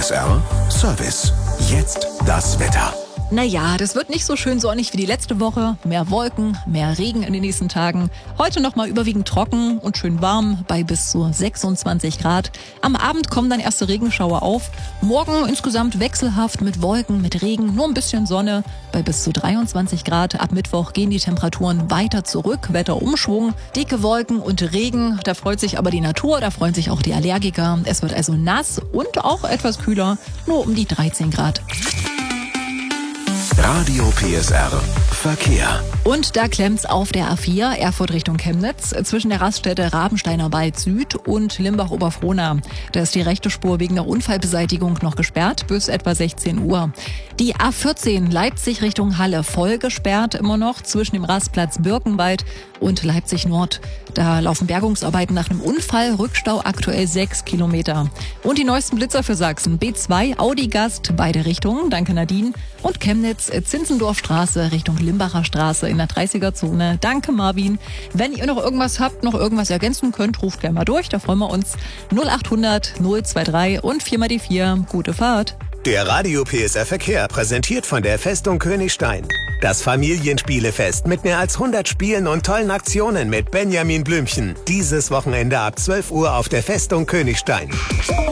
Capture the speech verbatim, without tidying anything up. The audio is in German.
S R Service. Jetzt das Wetter. Naja, das wird nicht so schön sonnig wie die letzte Woche. Mehr Wolken, mehr Regen in den nächsten Tagen. Heute nochmal überwiegend trocken und schön warm bei bis zu sechsundzwanzig Grad. Am Abend kommen dann erste Regenschauer auf. Morgen insgesamt wechselhaft mit Wolken, mit Regen, nur ein bisschen Sonne bei bis zu dreiundzwanzig Grad. Ab Mittwoch gehen die Temperaturen weiter zurück. Wetterumschwung, dicke Wolken und Regen. Da freut sich aber die Natur, da freuen sich auch die Allergiker. Es wird also nass und auch etwas kühler, nur um die dreizehn Grad. Radio P S R Verkehr. Und da klemmt's auf der A vier, Erfurt Richtung Chemnitz, zwischen der Raststätte Rabensteiner Wald Süd und Limbach-Oberfrohna. Da ist die rechte Spur wegen der Unfallbeseitigung noch gesperrt, bis etwa sechzehn Uhr. Die A vierzehn Leipzig Richtung Halle voll gesperrt immer noch zwischen dem Rastplatz Birkenwald und Leipzig Nord. Da laufen Bergungsarbeiten nach einem Unfall, Rückstau aktuell sechs Kilometer. Und die neuesten Blitzer für Sachsen, B zwei Audi Gast, beide Richtungen, danke Nadine. Und Chemnitz, Zinzendorfstraße Richtung Limbacher Straße in der dreißiger Zone. Danke Marvin. Wenn ihr noch irgendwas habt, noch irgendwas ergänzen könnt, ruft gerne mal durch, da freuen wir uns. null achthundert null dreiundzwanzig und vier mal die vier. Gute Fahrt. Der Radio P S R Verkehr präsentiert von der Festung Königstein. Das Familienspielefest mit mehr als hundert Spielen und tollen Aktionen mit Benjamin Blümchen. Dieses Wochenende ab zwölf Uhr auf der Festung Königstein.